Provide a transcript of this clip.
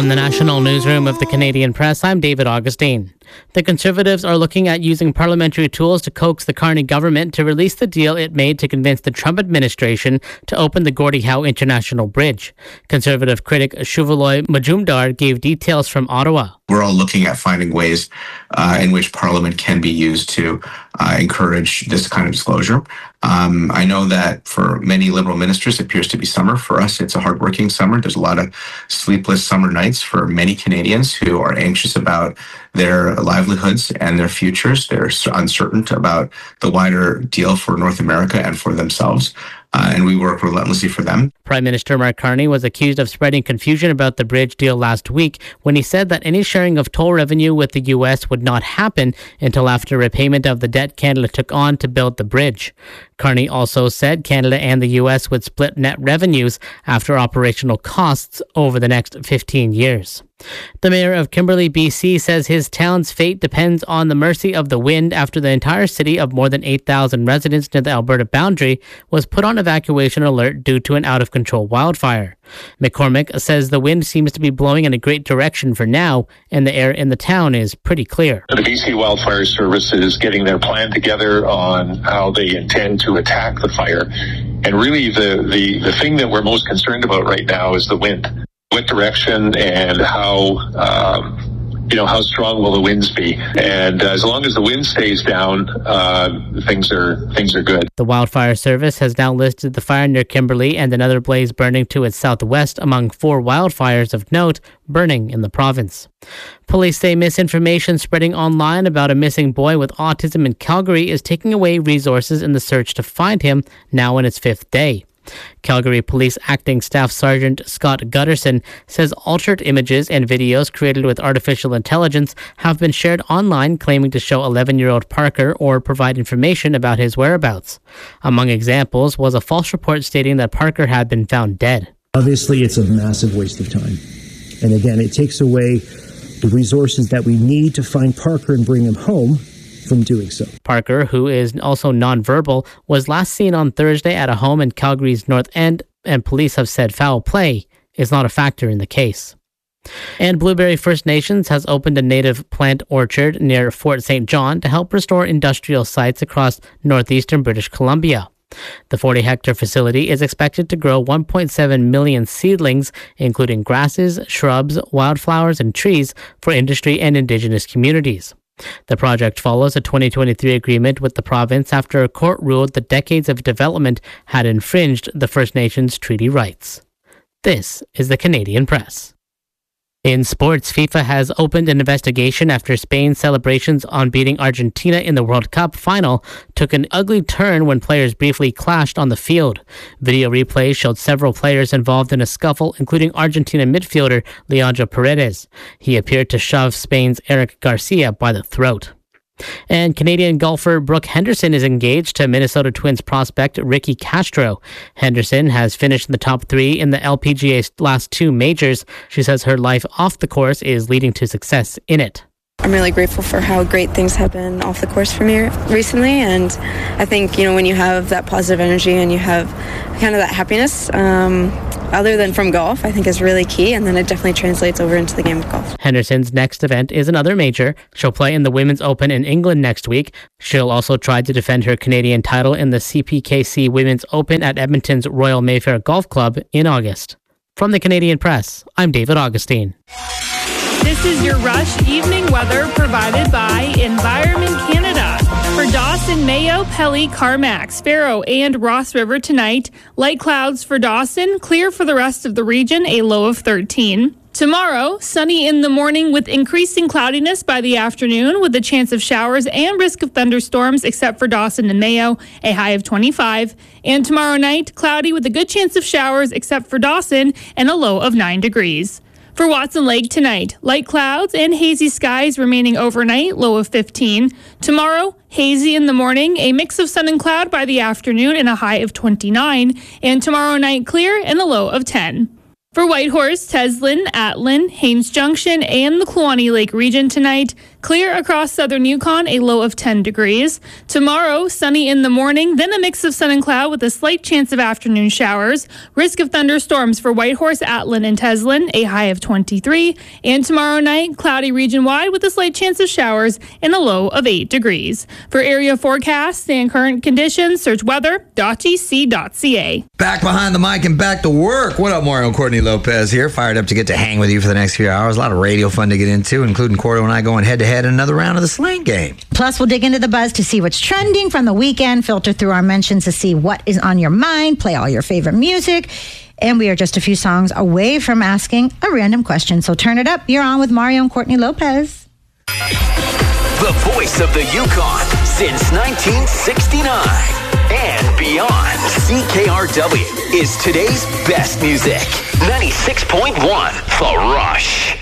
From the National Newsroom of the Canadian Press, I'm David Augustine. The Conservatives are looking at using parliamentary tools to coax the Carney government to release the deal it made to convince the Trump administration to open the Gordie Howe International Bridge. Conservative critic Shuvaloy Majumdar gave details from Ottawa. We're all looking at finding ways in which Parliament can be used to encourage this kind of disclosure. I know that for many Liberal ministers, it appears to be summer. For us, it's a hardworking summer. There's a lot of sleepless summer nights for many Canadians who are anxious about their livelihoods and their futures. They're uncertain about the wider deal for North America and for themselves. And we work relentlessly for them. Prime Minister Mark Carney was accused of spreading confusion about the bridge deal last week when he said that any sharing of toll revenue with the U.S. would not happen until after repayment of the debt Canada took on to build the bridge. Carney also said Canada and the U.S. would split net revenues after operational costs over the next 15 years. The mayor of Kimberley, BC, says his town's fate depends on the mercy of the wind after the entire city of more than 8,000 residents near the Alberta boundary was put on evacuation alert due to an out-of-control wildfire. McCormick says the wind seems to be blowing in a great direction for now, and the air in the town is pretty clear. The BC Wildfire Service is getting their plan together on how they intend to attack the fire. And really, the thing that we're most concerned about right now is the wind. What direction and how strong will the winds be? And as long as the wind stays down, things are good. The Wildfire Service has now listed the fire near Kimberley and another blaze burning to its southwest among 4 wildfires of note burning in the province. Police say misinformation spreading online about a missing boy with autism in Calgary is taking away resources in the search to find him, now in its 5th day. Calgary Police Acting Staff Sergeant Scott Gutterson says altered images and videos created with artificial intelligence have been shared online claiming to show 11-year-old Parker or provide information about his whereabouts. Among examples was a false report stating that Parker had been found dead. Obviously, it's a massive waste of time. And again, it takes away the resources that we need to find Parker and bring him home from doing so. Parker, who is also nonverbal, was last seen on Thursday at a home in Calgary's North End, and police have said foul play is not a factor in the case. And Blueberry First Nations has opened a native plant orchard near Fort St. John to help restore industrial sites across northeastern British Columbia. The 40-hectare facility is expected to grow 1.7 million seedlings, including grasses, shrubs, wildflowers, and trees for industry and Indigenous communities. The project follows a 2023 agreement with the province after a court ruled that decades of development had infringed the First Nations treaty rights. This is the Canadian Press. In sports, FIFA has opened an investigation after Spain's celebrations on beating Argentina in the World Cup final took an ugly turn when players briefly clashed on the field. Video replays showed several players involved in a scuffle, including Argentina midfielder Leandro Paredes. He appeared to shove Spain's Eric Garcia by the throat. And Canadian golfer Brooke Henderson is engaged to Minnesota Twins prospect Ricky Castro. Henderson has finished in the top 3 in the LPGA's last 2 majors. She says her life off the course is leading to success in it. I'm really grateful for how great things have been off the course for me recently, and I think, when you have that positive energy and you have kind of that happiness, other than from golf, I think is really key, and then it definitely translates over into the game of golf. Henderson's next event is another major. She'll play in the Women's Open in England next week. She'll also try to defend her Canadian title in the CPKC Women's Open at Edmonton's Royal Mayfair Golf Club in August. From the Canadian Press, I'm David Augustine. This is your Rush evening weather provided by Environment Canada. For Dawson, Mayo, Pelly, Carmack, Sparrow, and Ross River tonight, light clouds for Dawson, clear for the rest of the region, a low of 13. Tomorrow, sunny in the morning with increasing cloudiness by the afternoon with a chance of showers and risk of thunderstorms except for Dawson and Mayo, a high of 25. And tomorrow night, cloudy with a good chance of showers except for Dawson and a low of 9 degrees. For Watson Lake tonight, light clouds and hazy skies remaining overnight, low of 15. Tomorrow, hazy in the morning, a mix of sun and cloud by the afternoon and a high of 29. And tomorrow night, clear and a low of 10. For Whitehorse, Teslin, Atlin, Haines Junction, and the Kluane Lake region tonight, Clear across southern Yukon, a low of 10 degrees. Tomorrow, sunny in the morning, then a mix of sun and cloud with a slight chance of afternoon showers. Risk of thunderstorms for Whitehorse, Atlin, and Teslin, a high of 23. And tomorrow night, cloudy region-wide with a slight chance of showers and a low of 8 degrees. For area forecasts and current conditions, search weather.gc.ca. Back behind the mic and back to work. What up, Mario and Courtney Lopez here. Fired up to get to hang with you for the next few hours. A lot of radio fun to get into, including Cordo and I going head-to-head in another round of the Slang Game. Plus, we'll dig into the buzz to see what's trending from the weekend, filter through our mentions to see what is on your mind, play all your favorite music, and we are just a few songs away from asking a random question. So turn it up. You're on with Mario and Courtney Lopez. The voice of the Yukon since 1969 and beyond. CKRW is today's best music. 96.1 The Rush.